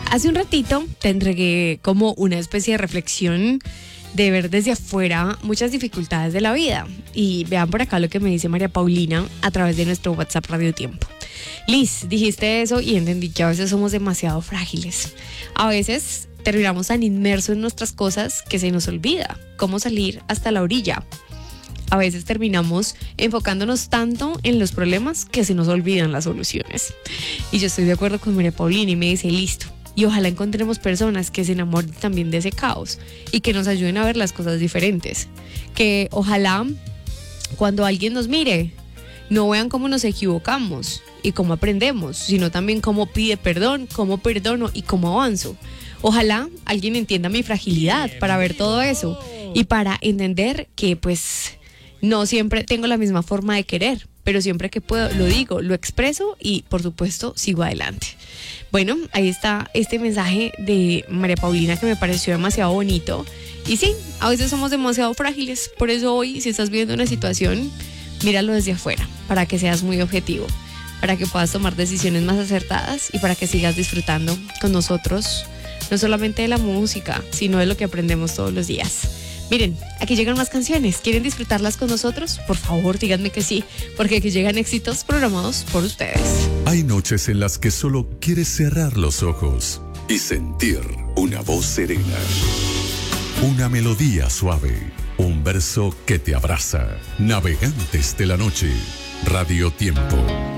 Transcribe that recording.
Hace un ratito te entregué como una especie de reflexión de ver desde afuera muchas dificultades de la vida. Y vean por acá lo que me dice María Paulina a través de nuestro WhatsApp Radio Tiempo. Liz, dijiste eso y entendí que a veces somos demasiado frágiles. A veces terminamos tan inmersos en nuestras cosas que se nos olvida cómo salir hasta la orilla. A veces terminamos enfocándonos tanto en los problemas que se nos olvidan las soluciones. Y yo estoy de acuerdo con María Paulina y me dice, listo. Y ojalá encontremos personas que se enamoren también de ese caos y que nos ayuden a ver las cosas diferentes. Que ojalá cuando alguien nos mire, no vean cómo nos equivocamos y cómo aprendemos, sino también cómo pide perdón, cómo perdono y cómo avanzo. Ojalá alguien entienda mi fragilidad para ver todo eso y para entender que pues no siempre tengo la misma forma de querer, pero siempre que puedo lo digo, lo expreso y por supuesto sigo adelante. Bueno, ahí está este mensaje de María Paulina que me pareció demasiado bonito. Y sí, a veces somos demasiado frágiles, por eso hoy si estás viendo una situación, míralo desde afuera, para que seas muy objetivo, para que puedas tomar decisiones más acertadas y para que sigas disfrutando con nosotros, no solamente de la música, sino de lo que aprendemos todos los días. Miren, aquí llegan más canciones. ¿Quieren disfrutarlas con nosotros? Por favor, díganme que sí, porque aquí llegan éxitos programados por ustedes. Hay noches en las que solo quieres cerrar los ojos y sentir una voz serena, una melodía suave, un verso que te abraza. Navegantes de la noche, Radio Tiempo.